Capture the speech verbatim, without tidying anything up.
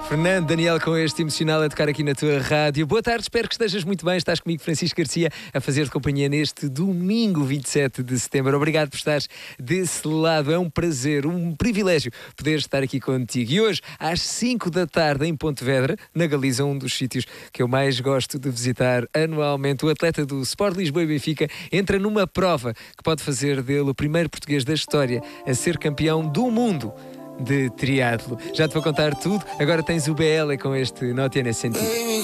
Fernando, Daniel, com este emocional a tocar aqui na tua rádio. Boa tarde, espero que estejas muito bem. Estás comigo, Francisco Garcia, a fazer-te companhia neste domingo vinte e sete de setembro. Obrigado por estares desse lado. É um prazer, um privilégio poder estar aqui contigo. E hoje, às cinco da tarde, em Pontevedra, na Galiza, um dos sítios que eu mais gosto de visitar anualmente, o atleta do Sport Lisboa e Benfica entra numa prova que pode fazer dele o primeiro português da história a ser campeão do mundo de triatlo. Já te vou contar tudo. Agora tens o B L com este Não Tiene Sentido.